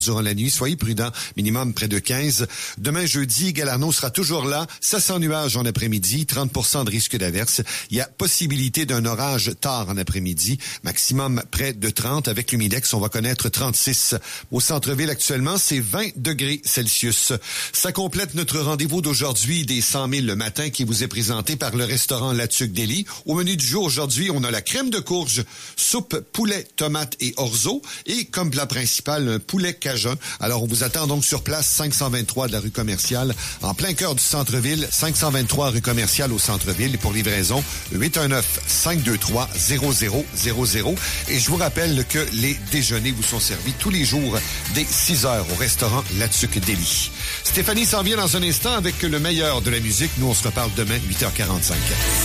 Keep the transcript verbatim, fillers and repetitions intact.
durant la nuit. Soyez prudents, minimum près de quinze. Demain, jeudi, Galarno sera toujours là. Ça sent nuage en après-midi, trente pour cent de risque d'averse. Il y a possibilité d'un orage tard en après-midi, maximum près de trente. Avec l'humidex, on va connaître trente-six. Au centre-ville, actuellement, c'est vingt degrés Celsius. Ça complète notre rendez-vous d'aujourd'hui des cent mille le matin qui vous est présenté par le restaurant La Tuque Deli. Au menu du jour, aujourd'hui, on a la crème de courge, soupe, poulet, tomate et orzo. Et comme plat principal, un poulet cajun. Alors, on vous attend donc sur place, cinq cent vingt-trois de la rue Commerciale, en plein cœur du centre-ville, cinq cent vingt-trois rue Commerciale au centre-ville. Et pour livraison, huit un neuf, cinq deux trois, zéro zéro zéro zéro. Et je vous rappelle que les déjeuners vous sont servis tous les jours dès six heures au restaurant La Tuque Deli. Stéphanie s'en vient dans un instant avec le meilleur de la musique. Nous, on se reparle demain, huit heures quarante-cinq.